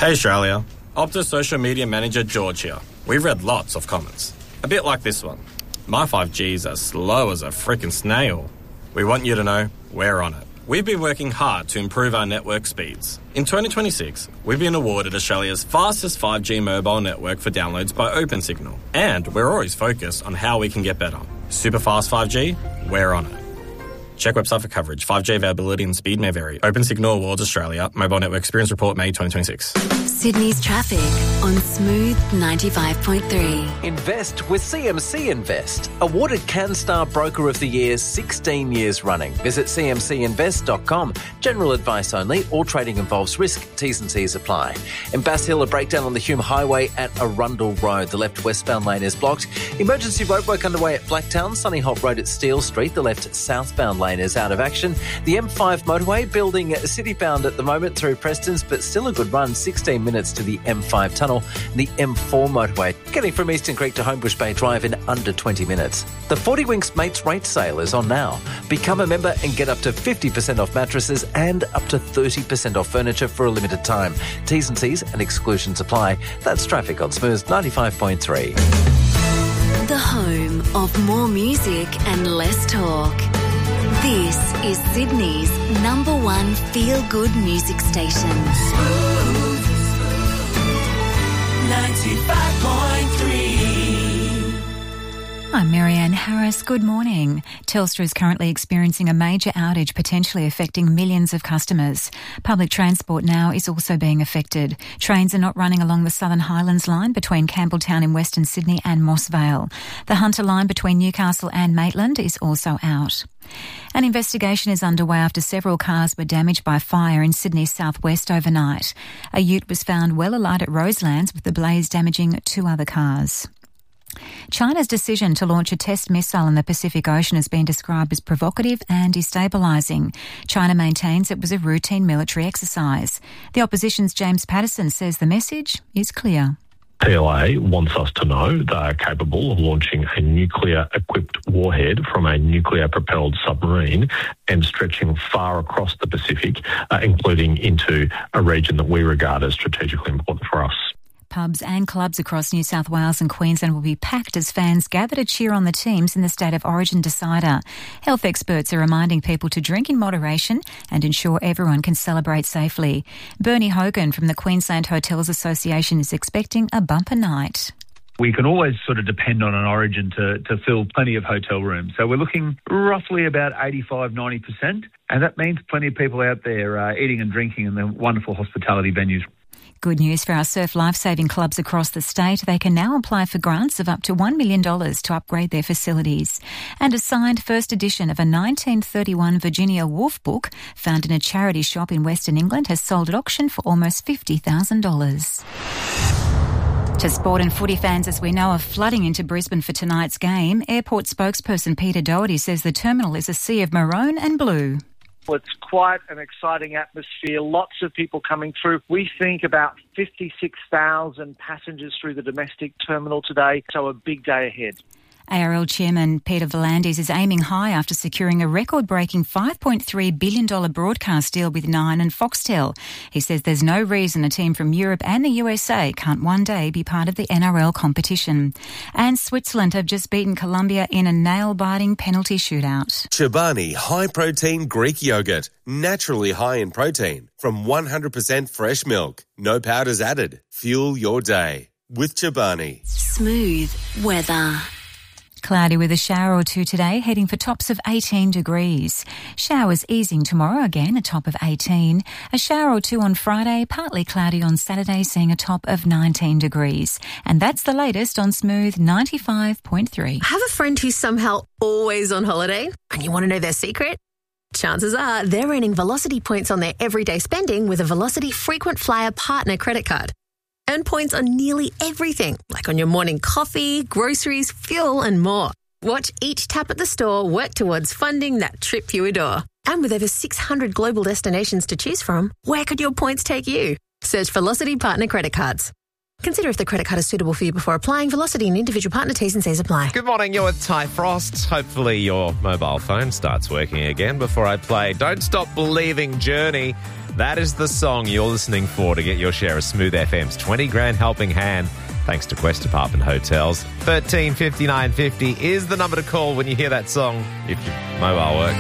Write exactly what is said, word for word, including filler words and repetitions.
Hey Australia, Optus social media manager George here. We've read lots of comments. A bit like this one. My five G's are slow as a frickin' snail. We want you to know we're on it. We've been working hard to improve our network speeds. In twenty twenty-six, we've been awarded Australia's fastest five G mobile network for downloads by Opensignal. And we're always focused on how we can get better. Super fast five G? We're on it. Check website for coverage. five G availability and speed may vary. Opensignal Awards Australia. Mobile Network Experience Report May twenty twenty-six. Sydney's traffic on Smooth ninety-five point three. Invest with C M C Invest. Awarded CanStar Broker of the Year sixteen years running. Visit c m c invest dot com. General advice only. All trading involves risk. T's and C's apply. In Bass Hill, a breakdown on the Hume Highway at Arundel Road. The left westbound lane is blocked. Emergency roadwork underway at Blacktown. Sunny Hope Road at Steele Street. The left southbound lane is out of action. The M five motorway building citybound at the moment through Prestons, but still a good run. sixteen minutes to the M five tunnel. The M four motorway getting from Eastern Creek to Homebush Bay Drive in under twenty minutes. The forty Winks Mates Rate Sale is on now. Become a member and get up to fifty percent off mattresses and up to thirty percent off furniture for a limited time. T's and C's and exclusions apply. That's traffic on Smooth ninety-five point three. The home of more music and less talk. This is Sydney's number one feel-good music station. Smooth ninety-five point three. I'm Marianne Harris. Good morning. Telstra is currently experiencing a major outage potentially affecting millions of customers. Public transport now is also being affected. Trains are not running along the Southern Highlands line between Campbelltown in Western Sydney and Moss Vale. The Hunter line between Newcastle and Maitland is also out. An investigation is underway after several cars were damaged by fire in Sydney's southwest overnight. A ute was found well alight at Roselands, with the blaze damaging two other cars. China's decision to launch a test missile in the Pacific Ocean has been described as provocative and destabilising. China maintains it was a routine military exercise. The opposition's James Patterson says the message is clear. P L A wants us to know they are capable of launching a nuclear-equipped warhead from a nuclear-propelled submarine and stretching far across the Pacific, uh, including into a region that we regard as strategically important for us. Pubs and clubs across New South Wales and Queensland will be packed as fans gather to cheer on the teams in the State of Origin decider. Health experts are reminding people to drink in moderation and ensure everyone can celebrate safely. Bernie Hogan from the Queensland Hotels Association is expecting a bumper night. We can always sort of depend on an Origin to, to fill plenty of hotel rooms. So we're looking roughly about eighty-five, ninety percent. And that means plenty of people out there uh, eating and drinking in the wonderful hospitality venues. Good news for our surf lifesaving clubs across the state. They can now apply for grants of up to one million dollars to upgrade their facilities. And a signed first edition of a nineteen thirty-one Virginia Woolf book found in a charity shop in Western England has sold at auction for almost fifty thousand dollars. To sport and footy fans, as we know, are flooding into Brisbane for tonight's game. Airport spokesperson Peter Doherty says the terminal is a sea of maroon and blue. It's quite an exciting atmosphere, lots of people coming through. We think about fifty-six thousand passengers through the domestic terminal today, so a big day ahead. A R L Chairman Peter V'landys is aiming high after securing a record-breaking five point three billion dollars broadcast deal with Nine and Foxtel. He says there's no reason a team from Europe and the U S A can't one day be part of the N R L competition. And Switzerland have just beaten Colombia in a nail-biting penalty shootout. Chobani high-protein Greek yogurt, naturally high in protein, from one hundred percent fresh milk. No powders added. Fuel your day with Chobani. Smooth weather. Cloudy with a shower or two today, heading for tops of eighteen degrees. Showers easing tomorrow, again a top of eighteen. A shower or two on Friday, partly cloudy on Saturday, seeing a top of nineteen degrees. And that's the latest on Smooth ninety-five point three. Have a friend who's somehow always on holiday and you want to know their secret? Chances are they're earning Velocity points on their everyday spending with a Velocity Frequent Flyer Partner credit card. Earn points on nearly everything, like on your morning coffee, groceries, fuel and more. Watch each tap at the store work towards funding that trip you adore. And with over six hundred global destinations to choose from, where could your points take you? Search Velocity Partner Credit Cards. Consider if the credit card is suitable for you before applying. Velocity and individual partner T's and C's apply. Good morning, you're with Ty Frost. Hopefully your mobile phone starts working again before I play Don't Stop Believing Journey. That is the song you're listening for to get your share of Smooth F M's twenty grand helping hand. Thanks to Quest Apartment Hotels. thirteen fifty-nine fifty is the number to call when you hear that song if your mobile works.